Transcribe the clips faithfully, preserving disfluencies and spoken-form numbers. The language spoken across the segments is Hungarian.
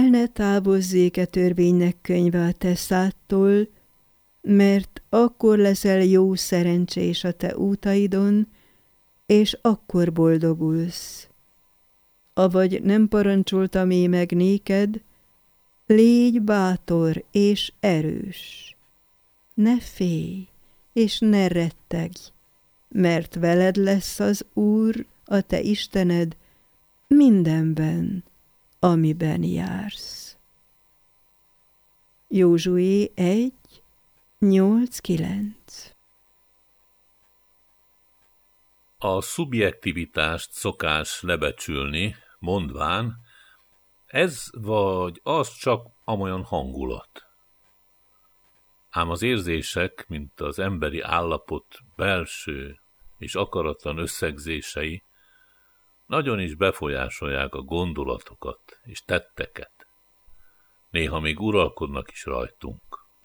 el ne távozzék-e törvénynek könyve a te szádtól, mert akkor leszel jó szerencsés a te útaidon, és akkor boldogulsz. Avagy nem parancsoltam én meg néked, légy bátor és erős. Ne félj, és ne rettegj, mert veled lesz az Úr, a te Istened, mindenben, amiben jársz. Józsué egy, nyolc, kilenc. A szubjektivitást szokás lebecsülni, mondván, ez vagy az csak amolyan hangulat. Ám az érzések, mint az emberi állapot belső és akaratlan összegzései nagyon is befolyásolják a gondolatokat és tetteket. Néha még uralkodnak is rajtunk.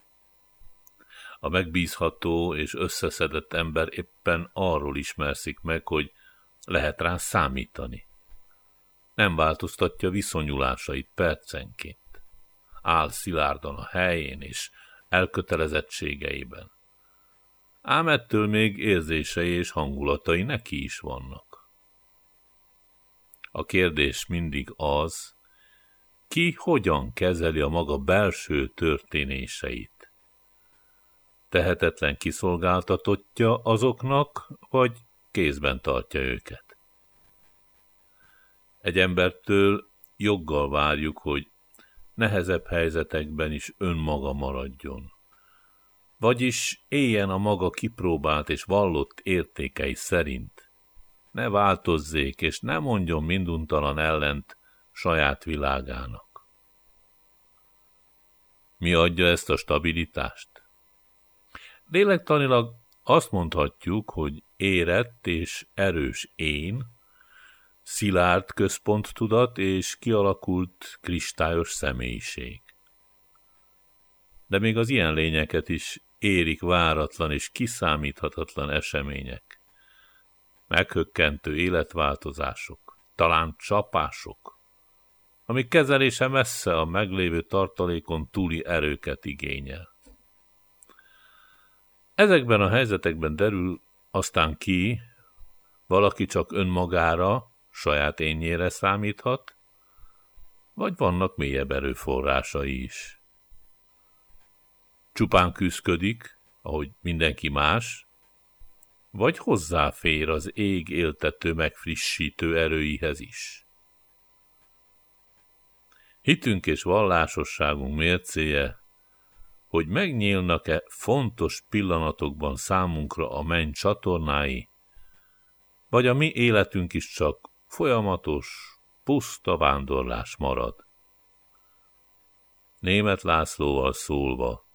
A megbízható és összeszedett ember éppen arról ismerszik meg, hogy lehet rá számítani. Nem változtatja viszonyulásait percenként. Áll szilárdan a helyén és elkötelezettségeiben. Ám ettől még érzései és hangulatai neki is vannak. A kérdés mindig az, ki hogyan kezeli a maga belső történéseit. Tehetetlen kiszolgáltatottja azoknak, vagy kézben tartja őket. Egy embertől joggal várjuk, hogy nehezebb helyzetekben is önmaga maradjon. Vagyis éljen a maga kipróbált és vallott értékei szerint. Ne változzék, és ne mondjon minduntalan ellent saját világának. Mi adja ezt a stabilitást? Lélektanilag azt mondhatjuk, hogy érett és erős én, szilárd központtudat és kialakult kristályos személyiség. De még az ilyen lényeket is érik váratlan és kiszámíthatatlan események, meghökkentő életváltozások, talán csapások, amik kezelése messze a meglévő tartalékon túli erőket igényel. Ezekben a helyzetekben derül aztán ki, valaki csak önmagára, saját énjére számíthat, vagy vannak mélyebb erőforrásai is. Csupán küszködik, ahogy mindenki más, vagy hozzáfér az ég éltető megfrissítő erőihez is. Hitünk és vallásosságunk mércéje, hogy megnyílnak-e fontos pillanatokban számunkra a menny csatornái, vagy a mi életünk is csak folyamatos, puszta vándorlás marad. Németh Lászlóval szólva,